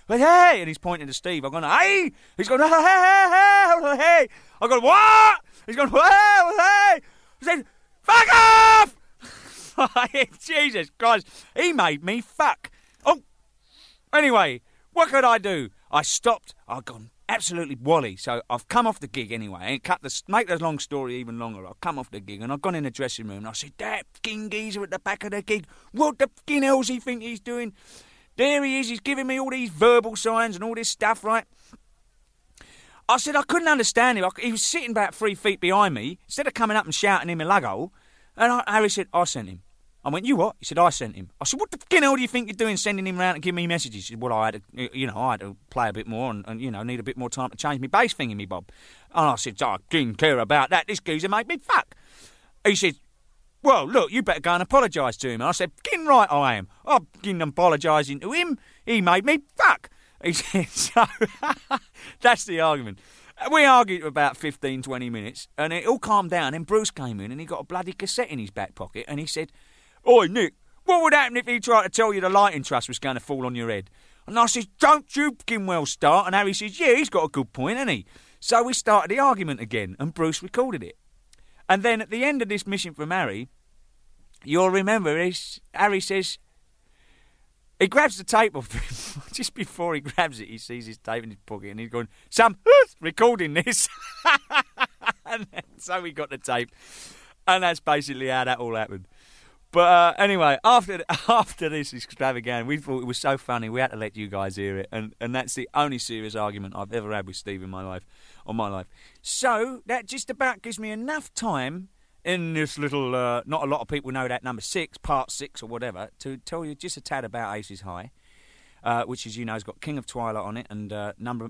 hey, and he's pointing to Steve. I've gone, hey. He's gone, hey. I've gone, what? He's gone, hey. He said, fuck off! Jesus Christ, he made me fuck. Oh, anyway, what could I do? I stopped. I've gone absolutely wally. So I've come off the gig anyway. And make the long story even longer. I've come off the gig and I've gone in the dressing room and I said, that fucking geezer at the back of the gig, what the fucking hell's he think he's doing? There he is, he's giving me all these verbal signs and all this stuff, right? I said I couldn't understand him. He was sitting about 3 feet behind me. Instead of coming up and shouting him a luggo, and Harry said, I sent him. I went, you what? He said, I sent him. I said, what the fucking hell do you think you're doing sending him round and giving me messages? He said, well, I had to play a bit more and need a bit more time to change my bass thingy, me bob. And I said, I didn't care about that. This geezer made me fuck. He said, well, look, you better go and apologise to him. And I said, fucking right I am. I'm fucking apologising to him. He made me fuck. He said, so that's the argument. We argued for about 15, 20 minutes and it all calmed down. Then Bruce came in and he got a bloody cassette in his back pocket and he said, oi, Nick, what would happen if he tried to tell you the lighting truss was going to fall on your head? And I said, don't you fucking well start. And Harry says, yeah, he's got a good point, hasn't he? So we started the argument again and Bruce recorded it. And then at the end of this mission from Harry, you'll remember Harry says, he grabs the tape off him. Just before he grabs it, he sees his tape in his pocket and he's going, Sam, recording this. And so we got the tape. And that's basically how that all happened. But anyway, after this extravaganza, we thought it was so funny, we had to let you guys hear it. And that's the only serious argument I've ever had with Steve in my life. So that just about gives me enough time in this little, not a lot of people know that number 6, part 6 or whatever, to tell you just a tad about Aces High, which, as you know, has got King of Twilight on it and Number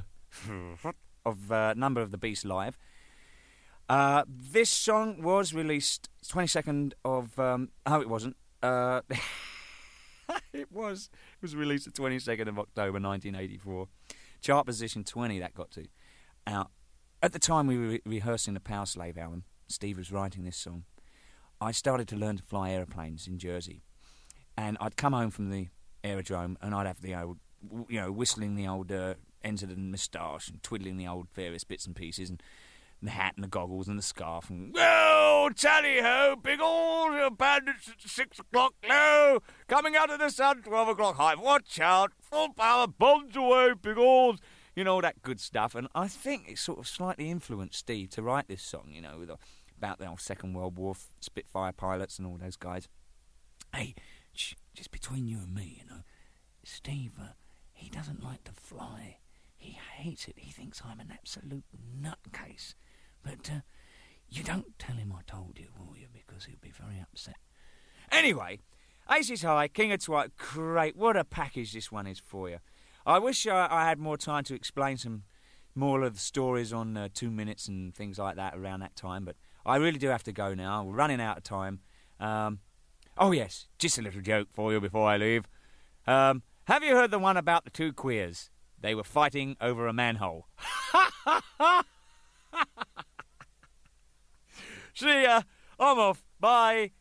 of the Beast Live. This song was released 22nd of... it wasn't. It was released the 22nd of October 1984. Chart position 20 that got to. At the time we were rehearsing the Power Slave album, Steve was writing this song. I started to learn to fly aeroplanes in Jersey. And I'd come home from the aerodrome and I'd have the old, whistling the old ends of the moustache and twiddling the old various bits and pieces and the hat and the goggles and the scarf and, well, tally-ho, Biggles, bandits at 6 o'clock low, coming out of the sun, 12 o'clock high, watch out, full power, bombs away, Biggles, all that good stuff. And I think it sort of slightly influenced Steve to write this song, about the old Second World War, Spitfire pilots and all those guys. Hey, just between you and me, Steve, he doesn't like to fly. He hates it. He thinks I'm an absolute nutcase. But you don't tell him I told you, will you? Because he'll be very upset. Anyway, Aces High, King of Twilight, great. What a package this one is for you. I wish I had more time to explain some more of the stories on 2 minutes and things like that around that time, but I really do have to go now. We're running out of time. Oh, yes, just a little joke for you before I leave. Have you heard the one about the 2 queers? They were fighting over a manhole. See ya. I'm off. Bye.